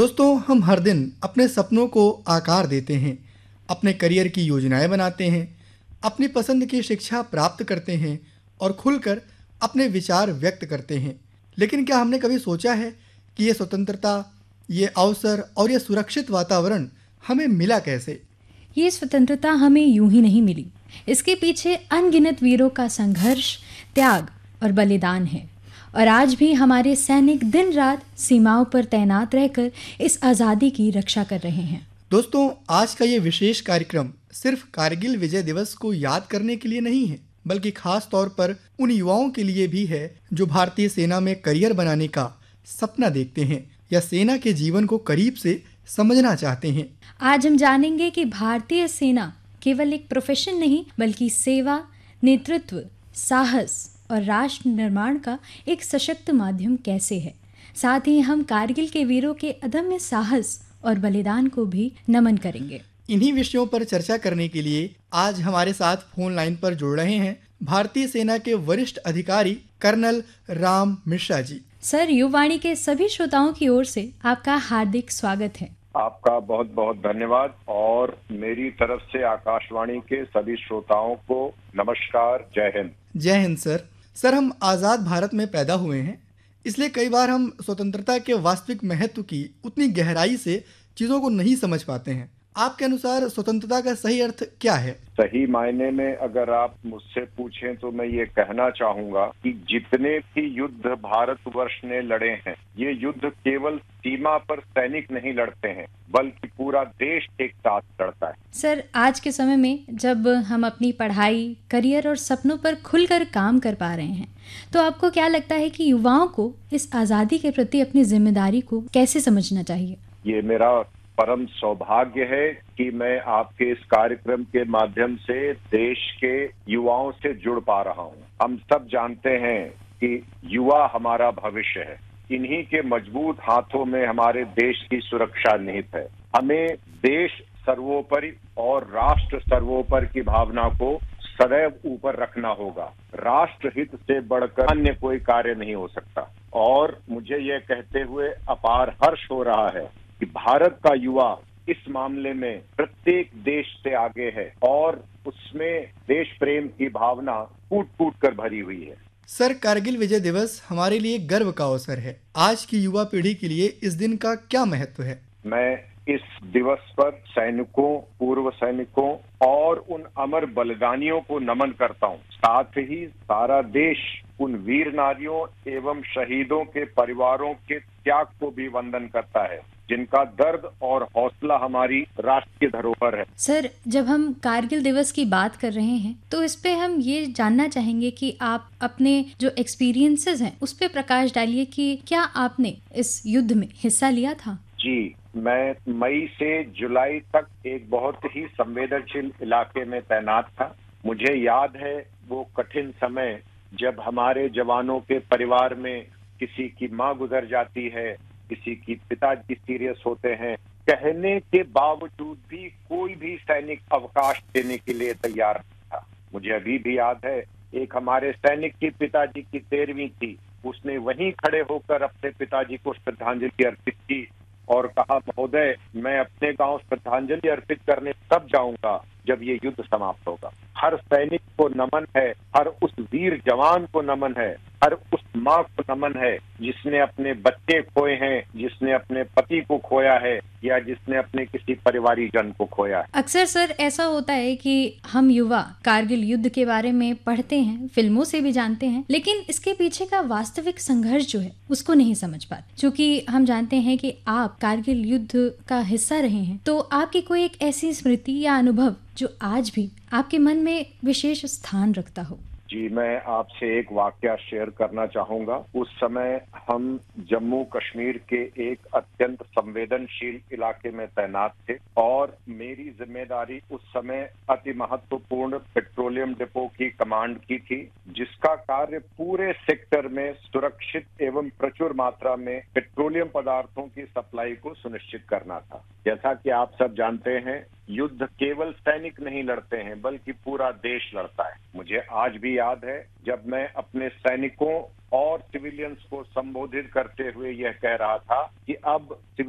दोस्तों, हम हर दिन अपने सपनों को आकार देते हैं, अपने करियर की योजनाएं बनाते हैं, अपनी पसंद की शिक्षा प्राप्त करते हैं और खुलकर अपने विचार व्यक्त करते हैं। लेकिन क्या हमने कभी सोचा है कि ये स्वतंत्रता, ये अवसर और ये सुरक्षित वातावरण हमें मिला कैसे? ये स्वतंत्रता हमें यूं ही नहीं मिली। इसके पीछे अनगिनत वीरों का संघर्ष, त्याग और बलिदान है। और आज भी हमारे सैनिक दिन रात सीमाओं पर तैनात रहकर इस आज़ादी की रक्षा कर रहे हैं। दोस्तों, आज का ये विशेष कार्यक्रम सिर्फ कारगिल विजय दिवस को याद करने के लिए नहीं है, बल्कि खास तौर पर उन युवाओं के लिए भी है जो भारतीय सेना में करियर बनाने का सपना देखते हैं या सेना के जीवन को करीब से समझना चाहते हैं। आज हम जानेंगे कि भारतीय सेना केवल एक प्रोफेशन नहीं, बल्कि सेवा, नेतृत्व, साहस और राष्ट्र निर्माण का एक सशक्त माध्यम कैसे है। साथ ही हम कारगिल के वीरों के अदम्य साहस और बलिदान को भी नमन करेंगे। इन्हीं विषयों पर चर्चा करने के लिए आज हमारे साथ फोन लाइन पर जुड़ रहे हैं भारतीय सेना के वरिष्ठ अधिकारी कर्नल राम मिश्रा जी। सर, युवाणी के सभी श्रोताओं की ओर से आपका हार्दिक स्वागत है। आपका बहुत बहुत धन्यवाद और मेरी तरफ से आकाशवाणी के सभी श्रोताओं को नमस्कार। जय हिंद। जय हिंद सर। सर, हम आज़ाद भारत में पैदा हुए हैं, इसलिए कई बार हम स्वतंत्रता के वास्तविक महत्व की उतनी गहराई से चीज़ों को नहीं समझ पाते हैं। आपके अनुसार स्वतंत्रता का सही अर्थ क्या है? सही मायने में अगर आप मुझसे पूछें तो मैं ये कहना चाहूंगा कि जितने भी युद्ध भारतवर्ष ने लड़े हैं, ये युद्ध केवल सीमा पर सैनिक नहीं लड़ते हैं, बल्कि पूरा देश एक साथ लड़ता है। सर, आज के समय में जब हम अपनी पढ़ाई, करियर और सपनों पर खुलकर काम कर पा रहे हैं, तो आपको क्या लगता है कि युवाओं को इस आज़ादी के प्रति अपनी जिम्मेदारी को कैसे समझना चाहिए? ये मेरा परम सौभाग्य है कि मैं आपके इस कार्यक्रम के माध्यम से देश के युवाओं से जुड़ पा रहा हूँ। हम सब जानते हैं कि युवा हमारा भविष्य है। इन्हीं के मजबूत हाथों में हमारे देश की सुरक्षा निहित है। हमें देश सर्वोपरि और राष्ट्र सर्वोपरि की भावना को सदैव ऊपर रखना होगा। राष्ट्र हित से बढ़कर अन्य कोई कार्य नहीं हो सकता। और मुझे यह कहते हुए अपार हर्ष हो रहा है कि भारत का युवा इस मामले में प्रत्येक देश से आगे है और उसमें देश प्रेम की भावना कूट कूट कर भरी हुई है। सर, कारगिल विजय दिवस हमारे लिए गर्व का अवसर है। आज की युवा पीढ़ी के लिए इस दिन का क्या महत्व है? मैं इस दिवस पर सैनिकों, पूर्व सैनिकों और उन अमर बलिदानियों को नमन करता हूँ। साथ ही सारा देश उन वीर नारियों एवं शहीदों के परिवारों के त्याग को भी वंदन करता है, जिनका दर्द और हौसला हमारी राष्ट्र की धरोहर है। सर, जब हम कारगिल दिवस की बात कर रहे हैं तो इस पे हम ये जानना चाहेंगे कि आप अपने जो एक्सपीरियंसेस हैं उस पे प्रकाश डालिए कि क्या आपने इस युद्ध में हिस्सा लिया था? जी, मैं मई से जुलाई तक एक बहुत ही संवेदनशील इलाके में तैनात था। मुझे याद है वो कठिन समय जब हमारे जवानों के परिवार में किसी की माँ गुजर जाती है, किसी की पिताजी सीरियस होते हैं, कहने के बावजूद भी कोई भी सैनिक अवकाश देने के लिए तैयार नहीं था। मुझे अभी भी याद है, एक हमारे सैनिक की पिताजी की 13वीं थी, उसने वहीं खड़े होकर अपने पिताजी को श्रद्धांजलि अर्पित की और कहा, महोदय, मैं अपने गांव श्रद्धांजलि अर्पित करने तब जाऊंगा जब ये युद्ध समाप्त होगा। हर सैनिक को नमन है, हर उस वीर जवान को नमन है, हर उस माँ को नमन है जिसने अपने बच्चे खोए हैं, जिसने अपने पति को खोया है या जिसने अपने किसी परिवारीजन को खोया है। अक्सर सर ऐसा होता है कि हम युवा कारगिल युद्ध के बारे में पढ़ते हैं, फिल्मों से भी जानते हैं, लेकिन इसके पीछे का वास्तविक संघर्ष जो है उसको नहीं समझ पाते। क्योंकि हम जानते हैं कि आप कारगिल युद्ध का हिस्सा रहे हैं, तो आपकी कोई एक ऐसी स्मृति या अनुभव जो आज भी आपके मन में विशेष स्थान रखता हो? जी, मैं आपसे एक वाकया शेयर करना चाहूंगा। उस समय हम जम्मू कश्मीर के एक अत्यंत संवेदनशील इलाके में तैनात थे और मेरी जिम्मेदारी उस समय अति महत्वपूर्ण पेट्रोलियम डिपो की कमांड की थी, जिसका कार्य पूरे सेक्टर में सुरक्षित एवं प्रचुर मात्रा में पेट्रोलियम पदार्थों की सप्लाई को सुनिश्चित करना था। जैसा कि आप सब जानते हैं, युद्ध केवल सैनिक नहीं लड़ते हैं, बल्कि पूरा देश लड़ता है। मुझे आज भी याद है जब मैं अपने सैनिकों और सिविलियंस को संबोधित करते हुए यह कह रहा था कि अब